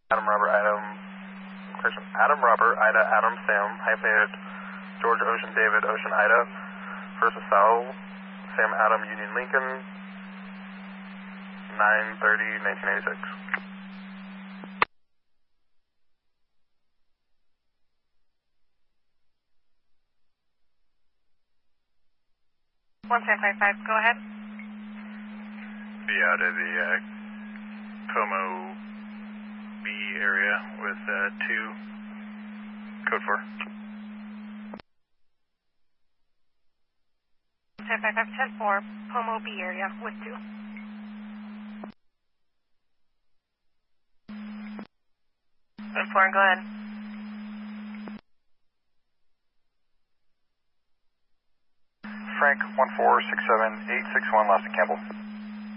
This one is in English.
Adam Robert, Ida, Adam, Sam, hyphenated, George, Ocean, David, Ocean, Ida, versus Sal, Sam, Adam, Union, Lincoln, 9/30/1986. One 555, go ahead. Be out of the Como B area with 2, code 4. 155-10-4, Pomo B area with 2. And 4, go ahead. Frank 1467861, Last and Campbell.